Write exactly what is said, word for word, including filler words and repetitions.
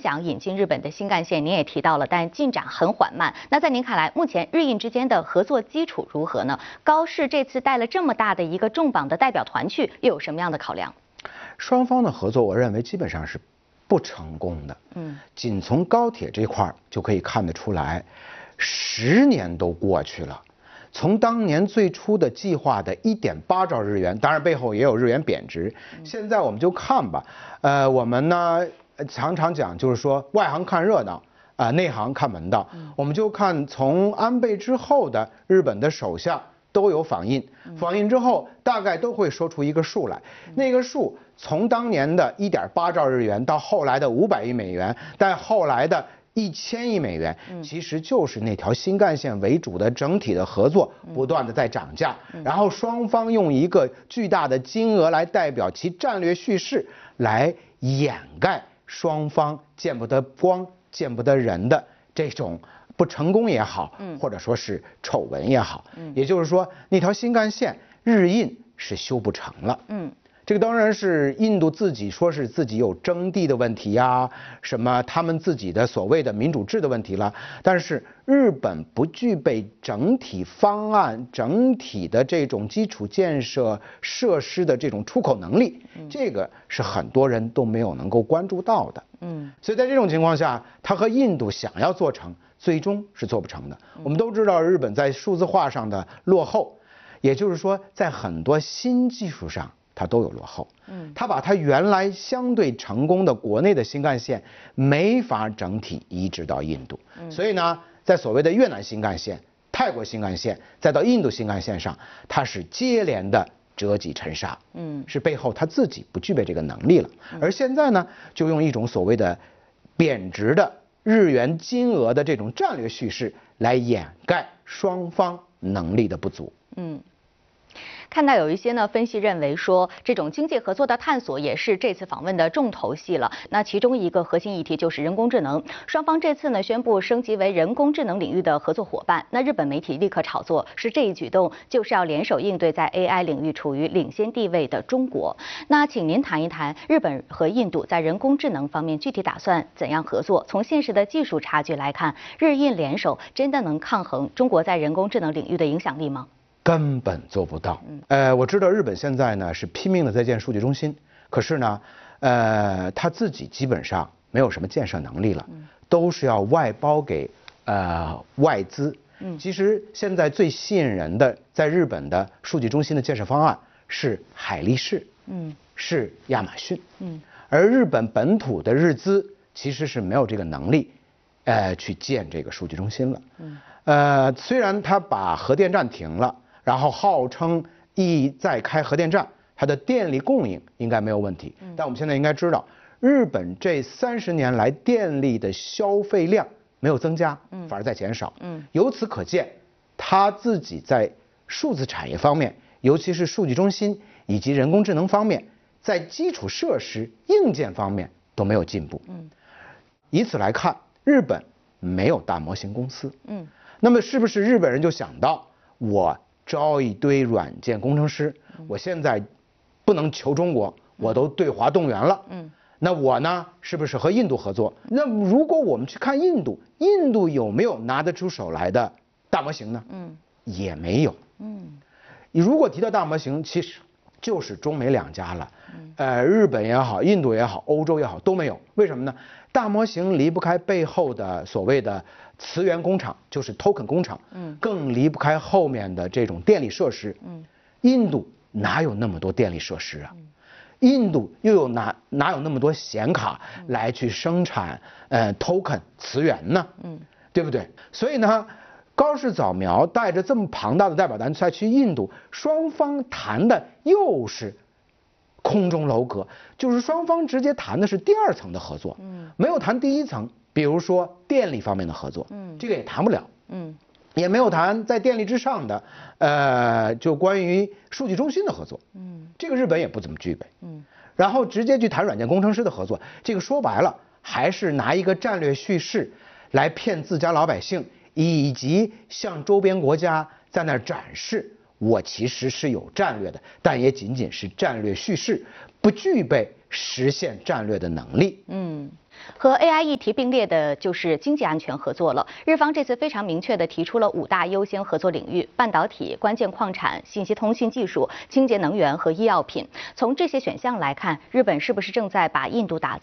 想引进日本的新干线，您也提到了，但进展很缓慢。那在您看来，目前日印之间的合作基础如何呢？高市这次带了这么大的一个重磅的代表团去，又有什么样的考量？ 双方的合作，我认为基本上是不成功的。嗯，仅从高铁这块就可以看得出来，十年都过去了。从当年最初的计划的一点八兆日元，当然背后也有日元贬值。现在我们就看吧，呃，我们呢常常讲就是说外行看热闹，啊、呃，内行看门道。我们就看从安倍之后的日本的首相都有访印，访印之后大概都会说出一个数来，那个数从当年的一点八兆日元到后来的五百亿美元，但后来的一千亿美元，其实就是那条新干线为主的整体的合作不断的在涨价，然后双方用一个巨大的金额来代表其战略叙事，来掩盖双方见不得光、见不得人的这种不成功也好，或者说是丑闻也好，也就是说那条新干线日印是修不成了。嗯。这个当然是印度自己说是自己有征地的问题呀，什么他们自己的所谓的民主制的问题了。但是日本不具备整体方案、整体的这种基础建设设施的这种出口能力，这个是很多人都没有能够关注到的。嗯，所以在这种情况下，他和印度想要做成，最终是做不成的。我们都知道日本在数字化上的落后，也就是说在很多新技术上它都有落后，嗯，它把它原来相对成功的国内的新干线没法整体移植到印度，嗯，所以呢，在所谓的越南新干线、泰国新干线，再到印度新干线上，它是接连的折戟沉沙，嗯，是背后它自己不具备这个能力了，而现在呢，就用一种所谓的贬值的日元金额的这种战略叙事来掩盖双方能力的不足，嗯。 看到有一些呢分析认为说，这种经济合作的探索也是这次访问的重头戏了。那其中一个核心议题就是人工智能，双方这次呢宣布升级为人工智能领域的合作伙伴。那日本媒体立刻炒作，是这一举动就是要联手应对在 A I 领域处于领先地位的中国。那请您谈一谈日本和印度在人工智能方面具体打算怎样合作？从现实的技术差距来看，日印联手真的能抗衡中国在人工智能领域的影响力吗？ 根本做不到。呃，我知道日本现在呢是拼命的在建数据中心，可是呢，呃，他自己基本上没有什么建设能力了，都是要外包给呃外资。嗯，其实现在最吸引人的在日本的数据中心的建设方案是海力士，嗯，是亚马逊，嗯，而日本本土的日资其实是没有这个能力，呃，去建这个数据中心了。嗯，呃，虽然他把核电站停了。然后号称一再开核电站，它的电力供应应该没有问题。但我们现在应该知道，日本这三十年来电力的消费量没有增加，反而在减少。由此可见，它自己在数字产业方面，尤其是数据中心以及人工智能方面，在基础设施硬件方面都没有进步。以此来看，日本没有大模型公司。那么是不是日本人就想到我招一堆软件工程师，我现在不能求中国，我都对华动员了。嗯，那我呢，是不是和印度合作？那如果我们去看印度，印度有没有拿得出手来的大模型呢？嗯，也没有。嗯，你如果提到大模型，其实就是中美两家了。呃，日本也好，印度也好，欧洲也好，都没有。为什么呢？大模型离不开背后的所谓的磁源工厂，就是 token 工厂，嗯，更离不开后面的这种电力设施，嗯，印度哪有那么多电力设施啊？印度又有哪哪有那么多显卡来去生产呃 token 磁源呢？嗯，对不对？所以呢，高市早苗带着这么庞大的代表团再去印度，双方谈的又是空中楼阁，就是双方直接谈的是第二层的合作，嗯，没有谈第一层，比如说电力方面的合作，嗯，这个也谈不了，嗯，也没有谈在电力之上的，呃，就关于数据中心的合作，嗯，这个日本也不怎么具备，嗯，然后直接去谈软件工程师的合作，这个说白了还是拿一个战略叙事来骗自家老百姓，以及向周边国家在那儿展示。我其实是有战略的，但也仅仅是战略叙事，不具备实现战略的能力。嗯， 和 A I 议题并列的就是经济安全合作了。日方这次非常明确地提出了五大优先合作领域：半导体、关键矿产、信息通信技术、清洁能源和医药品。从这些选项来看，日本是不是正在把印度打造